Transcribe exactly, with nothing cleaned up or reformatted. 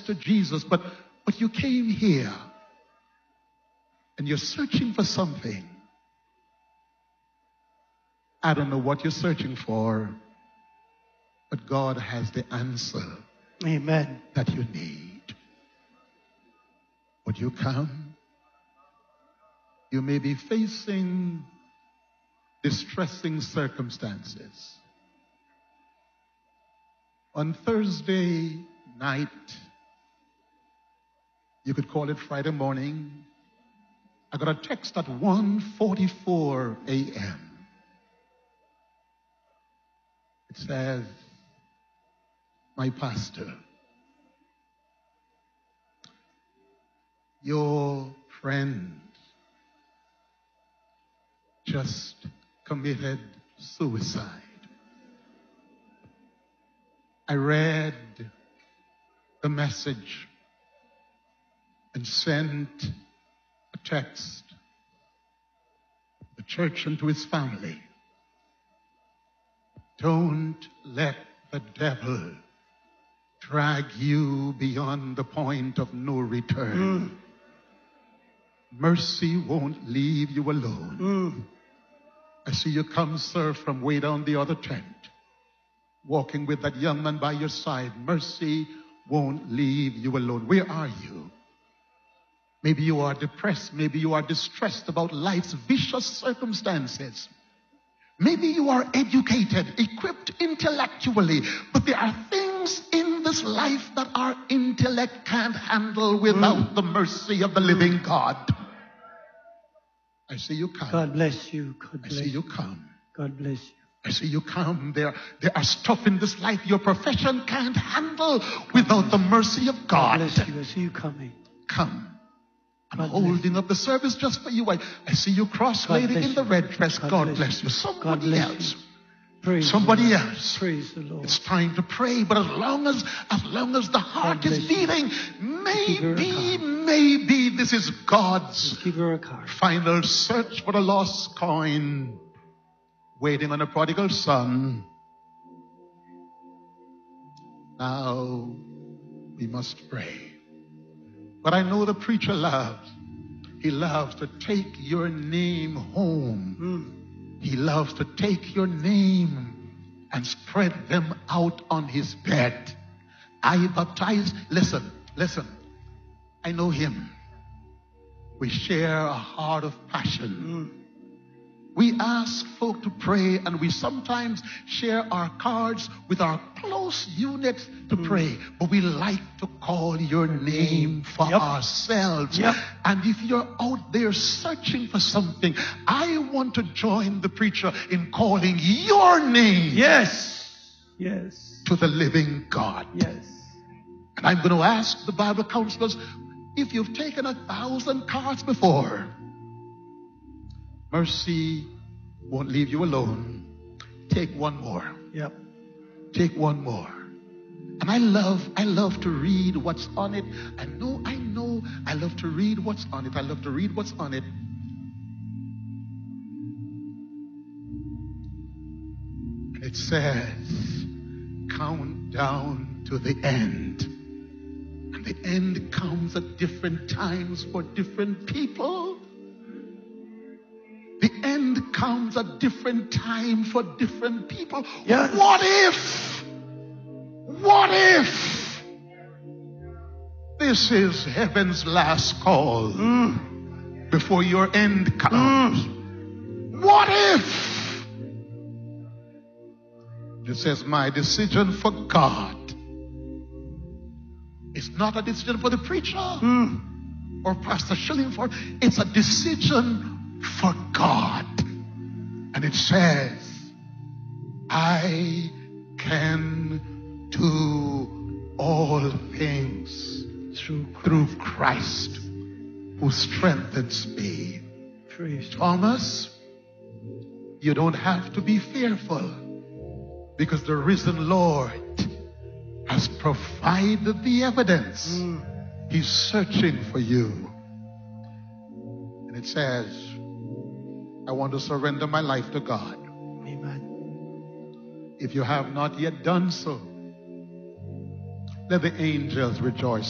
yes to Jesus, but, but you came here and you're searching for something. I don't know what you're searching for, but God has the answer. Amen. That you need. Would you come? You may be facing distressing circumstances. On Thursday night, you could call it Friday morning, I got a text at one forty-four a m It says, my pastor, your friend just committed suicide. I read the message and sent a text to the church and to his family. Don't let the devil drag you beyond the point of no return. Mm. Mercy won't leave you alone. Mm. I see you come, sir, from way down the other tent, walking with that young man by your side. Mercy won't leave you alone. Where are you? Maybe you are depressed. Maybe you are distressed about life's vicious circumstances. Maybe you are educated, equipped intellectually, but there are things in this life that our intellect can't handle without mm. the mercy of the living God. I see you come. God bless you. God bless I see you come. God bless you. I see you come. There, there are stuff in this life your profession can't handle God without the mercy of God. God bless you. I see you coming. Come. I'm God holding up the service just for you. I, I see you cross-lady in the red dress. God, God bless, bless you. Somebody God bless else. You. Praise Somebody else. Praise the Lord. It's time to pray, but as long as as long as the heart is beating, maybe, maybe this is God's give her a card. Final search for the lost coin, waiting on a prodigal son. Now we must pray. But I know the preacher loves. He loves to take your name home. Mm. He loves to take your name and spread them out on his bed. I baptize. Listen, listen. I know him. We share a heart of passion. Mm. We ask folk to pray, and we sometimes share our cards with our close units to mm. pray. But we like to call your name for yep. ourselves. Yep. And if you're out there searching for something, I want to join the preacher in calling your name. Yes. Yes. To the living God. Yes. And I'm going to ask the Bible counselors, if you've taken a thousand cards before, mercy won't leave you alone. Take one more. Yep. Take one more. And I love, I love to read what's on it. I know, I know, I love to read what's on it. I love to read what's on it. And it says, count down to the end. And the end comes at different times for different people. The end comes at different time for different people. Yes. What if? What if this is heaven's last call mm. before your end comes? Mm. What if? It says, my decision for God is not a decision for the preacher mm. or Pastor Shillingford. It's a decision for God. And it says, I can do all things through Christ, through Christ who strengthens me. Praise Thomas, you don't have to be fearful, because the risen Lord has provided the evidence. Mm. He's searching for you. And it says, I want to surrender my life to God. Amen. If you have not yet done so, let the angels rejoice.